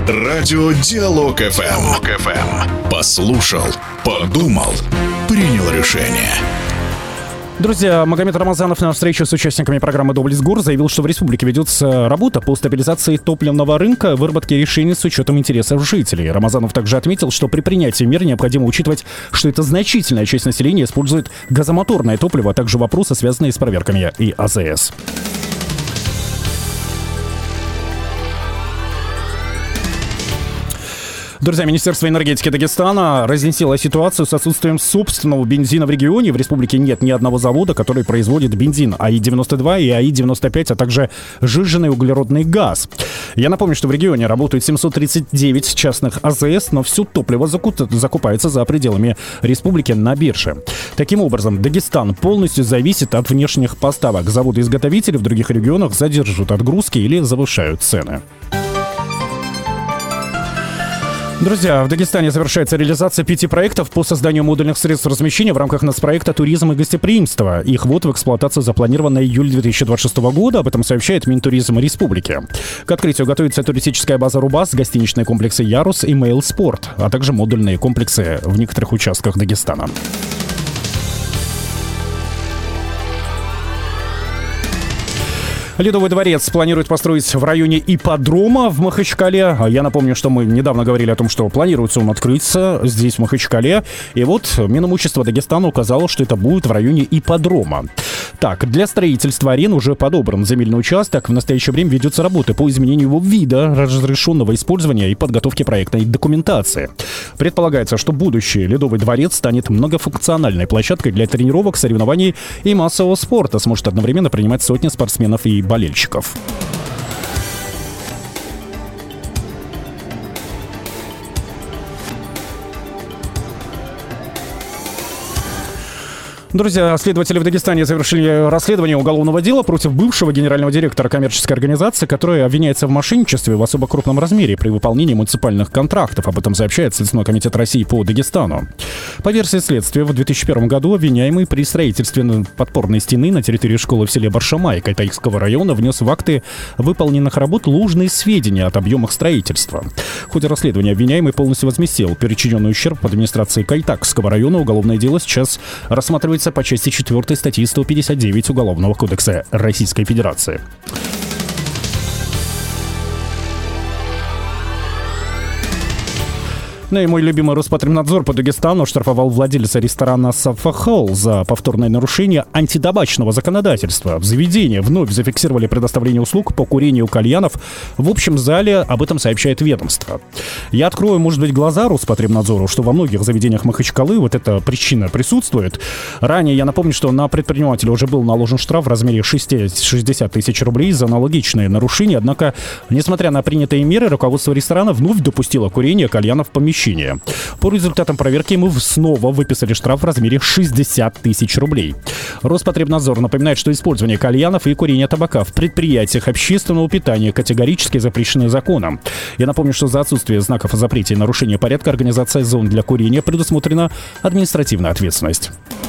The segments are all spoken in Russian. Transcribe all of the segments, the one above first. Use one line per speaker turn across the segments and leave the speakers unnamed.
Радио Диалог ФМ. Послушал, подумал, принял решение.
Друзья, Магомед Рамазанов на встрече с участниками программы «Доблесть ГОР» заявил, что в республике ведется работа по стабилизации топливного рынка, выработке решений с учетом интересов жителей. Рамазанов также отметил, что при принятии мер необходимо учитывать, что это значительная часть населения использует газомоторное топливо, а также вопросы, связанные с проверками и АЗС. Друзья, Министерство энергетики Дагестана разъяснило ситуацию с отсутствием собственного бензина в регионе. В республике нет ни одного завода, который производит бензин АИ-92 и АИ-95, а также сжиженный углеродный газ. Я напомню, что в регионе работают 739 частных АЗС, но все топливо закупается за пределами республики на бирже. Таким образом, Дагестан полностью зависит от внешних поставок. Заводы-изготовители в других регионах задерживают отгрузки или завышают цены. Друзья, в Дагестане завершается реализация 5 проектов по созданию модульных средств размещения в рамках нацпроекта «Туризм и гостеприимство». Их ввод в эксплуатацию запланирован на июль 2026 года. Об этом сообщает Минтуризм Республики. К открытию готовится туристическая база «Рубас», гостиничные комплексы «Ярус» и «Мейл Спорт», а также модульные комплексы в некоторых участках Дагестана. Ледовый дворец планируют построить в районе ипподрома в Махачкале. Я напомню, что мы недавно говорили о том, что планируется он открыться здесь, в Махачкале. И вот Минимущество Дагестана указало, что это будет в районе ипподрома. Так, для строительства арен уже подобран земельный участок. В настоящее время ведется работа по изменению его вида, разрешенного использования и подготовке проектной документации. Предполагается, что будущий Ледовый дворец станет многофункциональной площадкой для тренировок, соревнований и массового спорта. Сможет одновременно принимать сотни спортсменов и болельщиков. Друзья, следователи в Дагестане завершили расследование уголовного дела против бывшего генерального директора коммерческой организации, который обвиняется в мошенничестве в особо крупном размере при выполнении муниципальных контрактов. Об этом сообщает Следственный комитет России по Дагестану. По версии следствия, в 2001 году обвиняемый при строительстве подпорной стены на территории школы в селе Баршамай Кайтайского района внес в акты выполненных работ ложные сведения от объемах строительства. В ходе расследования обвиняемый полностью возместил причиненный ущерб администрации Кайтакского района. Уголовное дело сейчас рассматривается по части 4 статьи 159 Уголовного кодекса Российской Федерации. Ну и мой любимый Роспотребнадзор по Дагестану штрафовал владельца ресторана «Сафа Холл» за повторное нарушение антитабачного законодательства. В заведении вновь зафиксировали предоставление услуг по курению кальянов в общем зале. Об этом сообщает ведомство. Я открою, может быть, глаза Роспотребнадзору, что во многих заведениях Махачкалы вот эта причина присутствует. Ранее я напомню, что на предпринимателя уже был наложен штраф в размере 60 тысяч рублей за аналогичные нарушения. Однако, несмотря на принятые меры, руководство ресторана вновь допустило курение кальянов в помещении. По результатам проверки ему снова выписали штраф в размере 60 тысяч рублей. Роспотребнадзор напоминает, что использование кальянов и курение табака в предприятиях общественного питания категорически запрещены законом. Я напомню, что за отсутствие знаков о запрете и нарушение порядка организация зон для курения предусмотрена административная ответственность.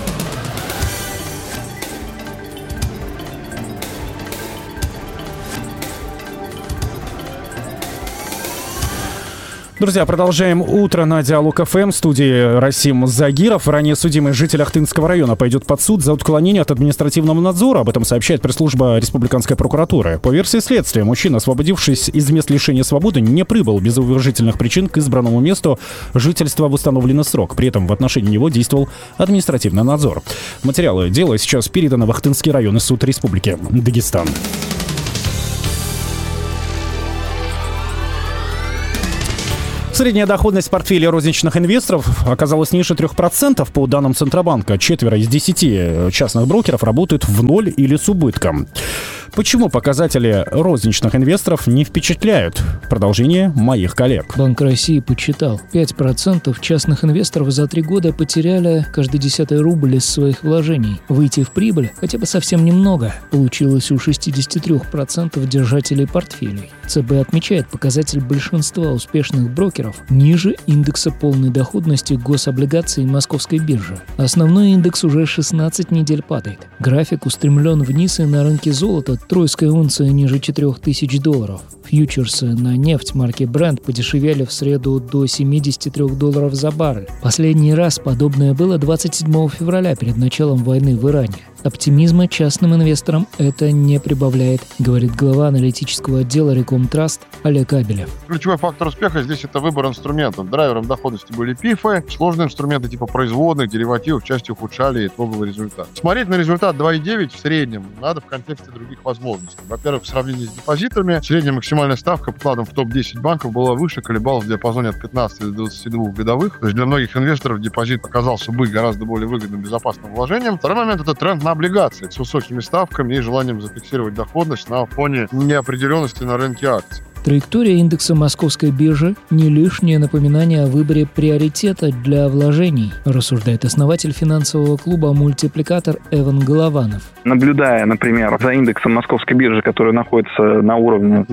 Друзья, продолжаем утро на Диалог ФМ. В студии Расим Загиров. Ранее судимый житель Ахтынского района пойдет под суд за отклонение от административного надзора. Об этом сообщает пресс-служба Республиканской прокуратуры. По версии следствия, мужчина, освободившись из мест лишения свободы, не прибыл без уважительных причин к избранному месту жительства в установленный срок. При этом в отношении него действовал административный надзор. Материалы дела сейчас переданы в Ахтынский районный суд Республики Дагестан. Средняя доходность портфеля розничных инвесторов оказалась ниже 3% по данным Центробанка. 4 из 10 частных брокеров работают в ноль или с убытком. Почему показатели розничных инвесторов не впечатляют? Продолжение моих коллег.
Банк России подсчитал, 5% частных инвесторов за 3 года потеряли каждый 10-й рубль из своих вложений. Выйти в прибыль хотя бы совсем немного получилось у 63% держателей портфелей. ЦБ отмечает, показатель большинства успешных брокеров ниже индекса полной доходности гособлигаций Московской биржи. Основной индекс уже 16 недель падает. График устремлен вниз и на рынке золота тройская унция ниже $4000. Фьючерсы на нефть марки Brent подешевели в среду до $73 за баррель. Последний раз подобное было 27 февраля перед началом войны в Иране. Оптимизма частным инвесторам это не прибавляет, говорит глава аналитического отдела Рекомтраст Олег Абелев.
Ключевой фактор успеха здесь это выбор инструментов. Драйвером доходности были ПИФы, сложные инструменты типа производных, деривативов частью ухудшали итоговый результат. Смотреть на результат 2,9 в среднем надо в контексте других возможностей. Во-первых, в сравнении с депозитами, средняя максимальная ставка по вкладам в топ-10 банков была выше, колебалась в диапазоне от 15 до 22 годовых. То есть для многих инвесторов депозит оказался быть гораздо более выгодным, безопасным вложением. Второй момент – это тренд на облигации с высокими ставками и желанием зафиксировать доходность на фоне неопределенности на рынке акций.
Траектория индекса Московской биржи – не лишнее напоминание о выборе приоритета для вложений, рассуждает основатель финансового клуба «Мультипликатор» Эван Голованов.
Наблюдая, например, за индексом Московской биржи, который находится на уровне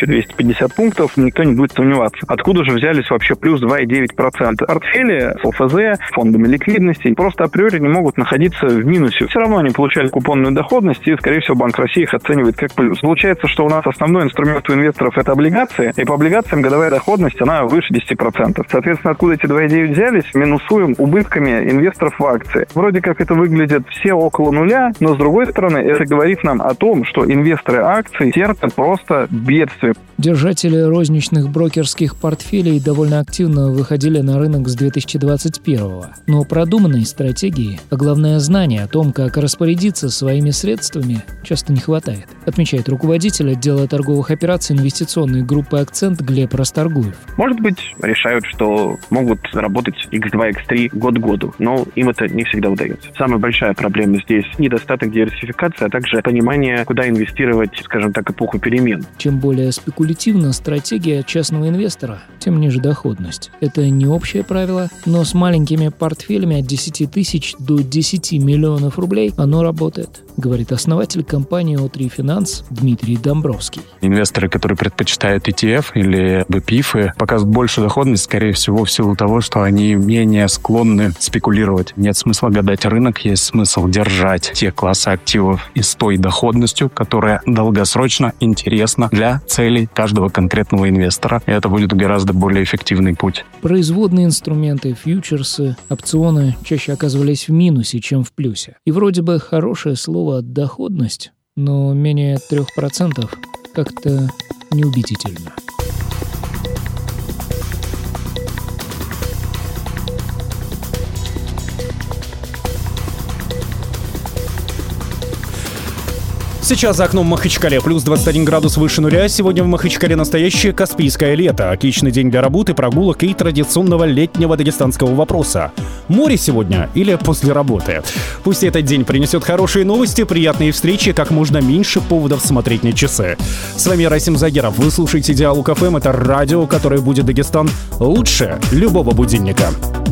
2250 пунктов, никто не будет сомневаться. Откуда же взялись вообще плюс 2,9%? Портфели с ЛФЗ, фондами ликвидности просто априори не могут находиться в минусе. Все равно они получали купонную доходность, и, скорее всего, Банк России их оценивает как плюс. Получается, что у нас основной инструмент у инвесторов – это облигации, и по облигациям годовая доходность, она выше 10%. Соответственно, откуда эти 2,9 взялись? Минусуем убытками инвесторов в акции. Вроде как это выглядит все около нуля, но с другой стороны, это говорит нам о том, что инвесторы акций терпят просто бедствие.
Держатели розничных брокерских портфелей довольно активно выходили на рынок с 2021-го. Но продуманной стратегии, а главное знания о том, как распорядиться своими средствами, часто не хватает, отмечает руководитель отдела торговых операций инвестиционной группы «Акцент» Глеб Расторгуев.
Может быть, решают, что могут заработать X2, X3 год к году, но им это не всегда удается. Самая большая проблема здесь – недостаток диверсификации, а также понимание, куда инвестировать, скажем так, эпоху перемен.
Чем более спекулятивна стратегия частного инвестора, тем ниже доходность. Это не общее правило, но с маленькими портфелями от 10 тысяч до 10 миллионов рублей оно работает, говорит основатель компании О3 Финанс Дмитрий Домбровский.
Инвесторы, которые предпочитают ETF или БПИФы, показывают большую доходность, скорее всего, в силу того, что они менее склонны спекулировать. Нет смысла гадать рынок, есть смысл держать те классы активов и с той доходностью, которая долгосрочно интересна для целей каждого конкретного инвестора. И это будет гораздо более эффективный путь.
Производные инструменты, фьючерсы, опционы чаще оказывались в минусе, чем в плюсе. И вроде бы хорошее слово «доходность», но менее 3% как-то неубедительно.
Сейчас за окном Махачкале плюс 21 градус выше нуля. Сегодня в Махачкале настоящее каспийское лето. Отличный день для работы, прогулок и традиционного летнего дагестанского вопроса. Море сегодня или после работы? Пусть этот день принесет хорошие новости, приятные встречи, как можно меньше поводов смотреть на часы. С вами Расим Загеров. Вы слушаете Диалог ФМ. Это радио, которое будет Дагестан лучше любого будильника.